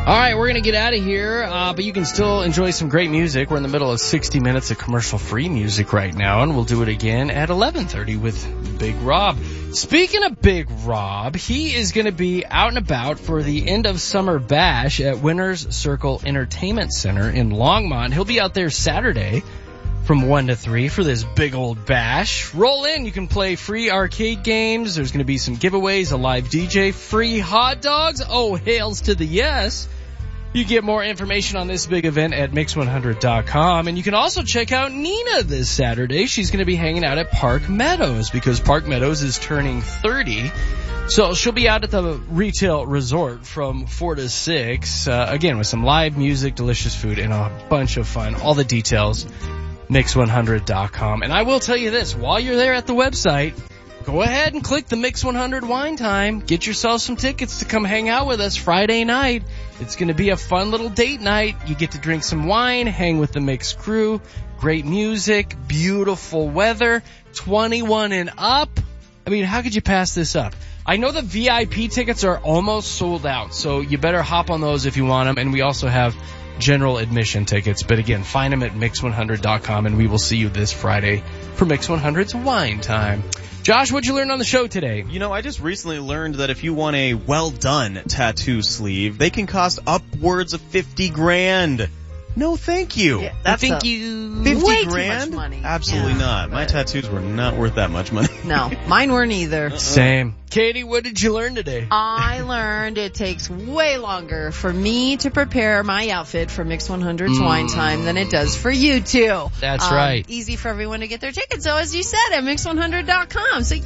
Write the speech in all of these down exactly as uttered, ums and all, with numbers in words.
All right, we're going to get out of here, uh, but you can still enjoy some great music. We're in the middle of sixty minutes of commercial-free music right now, and we'll do it again at eleven thirty with Big Rob. Speaking of Big Rob, he is going to be out and about for the end of summer bash at Winners Circle Entertainment Center in Longmont. He'll be out there Saturday from one to three for this big old bash. Roll in. You can play free arcade games. There's going to be some giveaways, a live D J, free hot dogs. Oh, hails to the yes. You get more information on this big event at mix one hundred dot com. And you can also check out Nina this Saturday. She's going to be hanging out at Park Meadows because Park Meadows is turning thirty. So she'll be out at the retail resort from four to six. Uh, again, with some live music, delicious food, and a bunch of fun. All the details, mix one hundred dot com. And I will tell you this, while you're there at the website, go ahead and click the Mix one hundred Wine Time. Get yourself some tickets to come hang out with us Friday night. It's going to be a fun little date night. You get to drink some wine, hang with the Mix crew, great music, beautiful weather, twenty-one and up. I mean, how could you pass this up? I know the V I P tickets are almost sold out, so you better hop on those if you want them. And we also have general admission tickets. But again, find them at mix one hundred dot com, and we will see you this Friday for Mix one hundred's Wine Time. Josh, what'd you learn on the show today? You know, I just recently learned that if you want a well-done tattoo sleeve, they can cost upwards of fifty grand. No, thank you. Yeah, that's thank a, you. fifty way grand? Too much money. Absolutely Yeah. not. My tattoos were not worth that much money. No, mine weren't either. Uh-uh. Same. Katie, what did you learn today? I learned it takes way longer for me to prepare my outfit for Mix one hundred's Mm. Wine Time than it does for you two. That's um, right. Easy for everyone to get their tickets. So as you said, at mix one hundred dot com. So yay!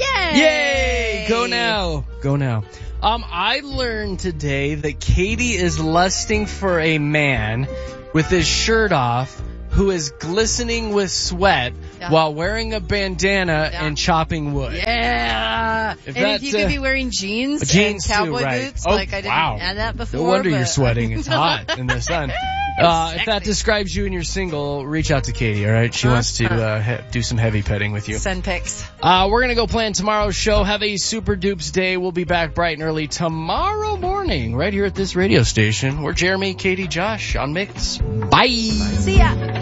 Yay! Go now. Go now. Um, I learned today that Katie is lusting for a man with his shirt off who is glistening with sweat Yeah. while wearing a bandana Yeah. and chopping wood. Yeah. If And if that's, you could uh, be wearing jeans, jeans and cowboy too, right. boots, Oh, like I didn't wow. add that before. No wonder but... you're sweating. It's hot in the sun. Uh, if that describes you and you're single, reach out to Katie, all right? She Uh, wants to uh, he- do some heavy petting with you. Send pics. Uh, we're going to go plan tomorrow's show. Have a super dupes day. We'll be back bright and early tomorrow morning right here at this radio station. We're Jeremy, Katie, Josh on Mix. Bye. See ya.